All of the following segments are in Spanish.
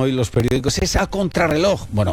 hoy los periódicos es a contrarreloj. Bueno,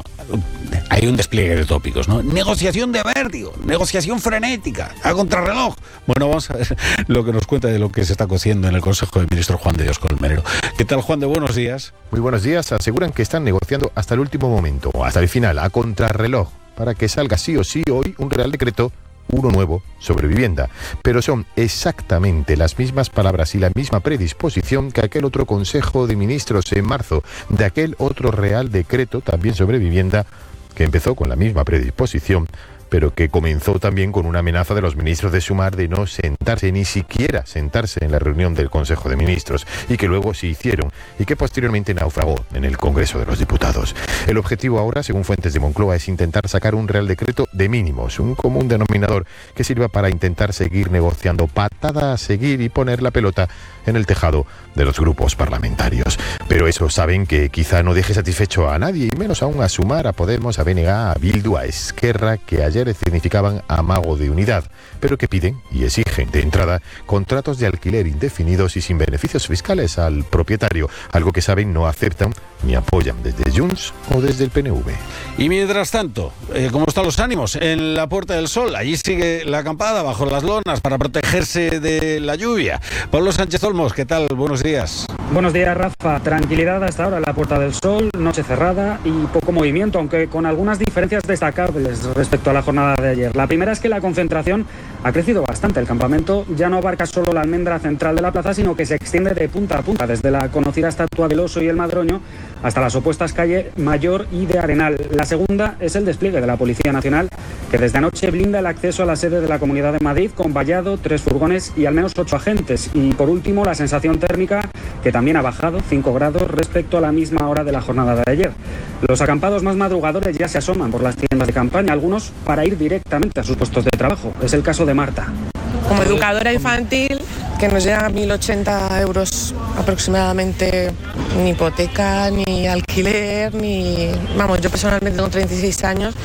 hay un despliegue de tópicos, ¿no? Negociación de vértigo, negociación frenética, a contrarreloj. Bueno, vamos a ver lo que nos cuenta de lo que se está cociendo en el Consejo de Ministros Juan de Dios Colmenero. ¿Qué tal, Juan de? Buenos días. Muy buenos días. Aseguran que están negociando hasta el último momento, hasta el final, a contrarreloj, para que salga sí o sí hoy un Real Decreto, uno nuevo, sobre vivienda. Pero son exactamente las mismas palabras y la misma predisposición que aquel otro Consejo de Ministros en marzo, de aquel otro Real Decreto también sobre vivienda, que empezó con la misma predisposición, pero que comenzó también con una amenaza de los ministros de Sumar de no sentarse, ni siquiera sentarse en la reunión del Consejo de Ministros, y que luego se hicieron, y que posteriormente naufragó en el Congreso de los Diputados. El objetivo ahora, según fuentes de Moncloa, es intentar sacar un Real Decreto de mínimos, un común denominador que sirva para intentar seguir negociando, patada a seguir y poner la pelota en el tejado de los grupos parlamentarios. Pero eso saben que quizá no deje satisfecho a nadie, y menos aún a Sumar, a Podemos, a BNG, a Bildu, a Esquerra, que ayer significaban amago de unidad, pero que piden y exigen de entrada contratos de alquiler indefinidos y sin beneficios fiscales al propietario, algo que saben no aceptan ni apoyan desde Junts o desde el PNV. Y mientras tanto, ¿cómo están los ánimos? En la Puerta del Sol, allí sigue la acampada bajo las lonas para protegerse de la lluvia. Pablo Sánchez Olmos, ¿qué tal? Buenos días. Buenos días, Rafa. Tranquilidad hasta ahora en la Puerta del Sol, noche cerrada y poco movimiento, aunque con algunas diferencias destacables respecto a la jornada de ayer. La primera es que la concentración ha crecido bastante. El campamento ya no abarca solo la almendra central de la plaza, sino que se extiende de punta a punta, desde la conocida estatua del Oso y el Madroño hasta las opuestas calle Mayor y de Arenal. La segunda es el despliegue de la Policía Nacional, que desde anoche blinda el acceso a la sede de la Comunidad de Madrid con vallado, 3 furgones y al menos 8 agentes. Y por último, la sensación térmica, que también ha bajado 5 grados respecto a la misma hora de la jornada de ayer. Los acampados más madrugadores ya se asoman por las tiendas de campaña, algunos para ir directamente a sus puestos de trabajo. Es el caso de Marta. Como educadora infantil, que nos llega a 1.080 euros aproximadamente, ni hipoteca, ni alquiler, ni... Vamos, yo personalmente tengo 36 años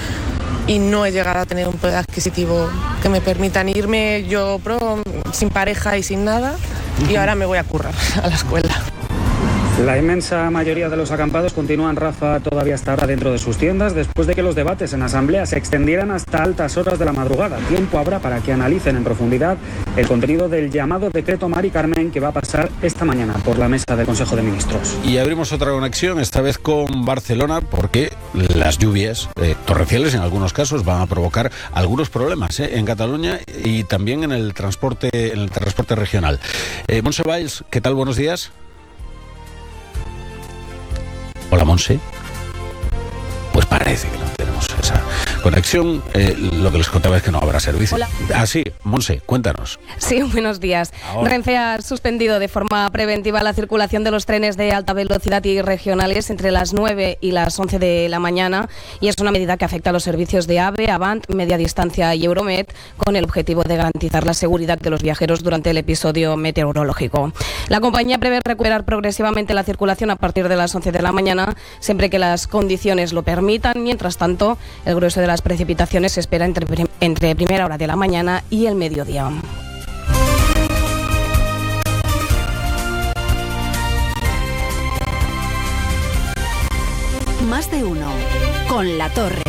y no he llegado a tener un poder adquisitivo que me permitan irme yo sin pareja y sin nada, y ahora me voy a currar a la escuela. La inmensa mayoría de los acampados continúan, Rafa, todavía hasta ahora dentro de sus tiendas, después de que los debates en asamblea se extendieran hasta altas horas de la madrugada. Tiempo habrá para que analicen en profundidad el contenido del llamado decreto Mari Carmen, que va a pasar esta mañana por la mesa del Consejo de Ministros. Y abrimos otra conexión, esta vez con Barcelona, porque las lluvias torrenciales en algunos casos van a provocar algunos problemas en Cataluña y también en el transporte regional. Montse Valls, ¿qué tal? Buenos días. Hola, Monse. Pues parece que no tenemos esa conexión. Lo que les contaba es que no habrá servicio. Hola. Ah, sí, Monse, cuéntanos. Sí, buenos días. Ahora. Renfe ha suspendido de forma preventiva la circulación de los trenes de alta velocidad y regionales entre las 9 y las 11 de la mañana, y es una medida que afecta a los servicios de AVE, Avant, Media Distancia y Euromed, con el objetivo de garantizar la seguridad de los viajeros durante el episodio meteorológico. La compañía prevé recuperar progresivamente la circulación a partir de las 11 de la mañana, siempre que las condiciones lo permitan. Mientras tanto, el grueso de las precipitaciones se espera entre primera hora de la mañana y el mediodía. Más de uno con La Torre.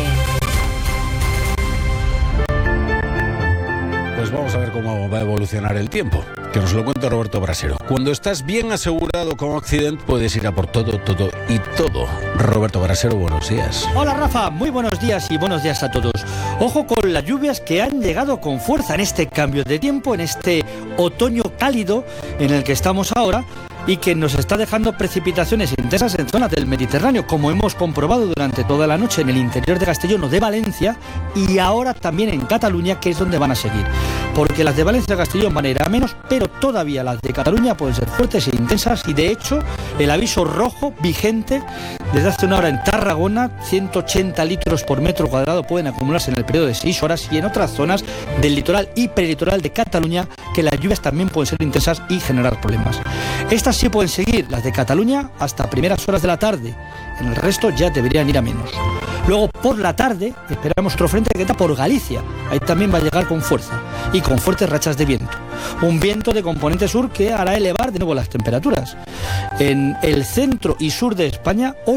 Pues vamos a ver cómo va a evolucionar el tiempo. Que nos lo cuente Roberto Brasero. Cuando estás bien asegurado con Occident, puedes ir a por todo, todo y todo. Roberto Brasero, buenos días. Hola, Rafa, muy buenos días y buenos días a todos. Ojo con las lluvias que han llegado con fuerza en este cambio de tiempo, en este otoño cálido en el que estamos ahora, y que nos está dejando precipitaciones intensas en zonas del Mediterráneo, como hemos comprobado durante toda la noche en el interior de Castellón o de Valencia, y ahora también en Cataluña, que es donde van a seguir. Porque las de Valencia y Castellón van a ir a menos, pero todavía las de Cataluña pueden ser fuertes e intensas, y de hecho el aviso rojo vigente desde hace una hora en Tarragona, 180 litros por metro cuadrado pueden acumularse en el periodo de 6 horas, y en otras zonas del litoral y peritoral de Cataluña, que las lluvias también pueden ser intensas y generar problemas. Estas sí pueden seguir, las de Cataluña, hasta primeras horas de la tarde. En el resto ya deberían ir a menos. Luego, por la tarde, esperamos otro frente que entra por Galicia. Ahí también va a llegar con fuerza y con fuertes rachas de viento. Un viento de componente sur que hará elevar de nuevo las temperaturas. En el centro y sur de España, hoy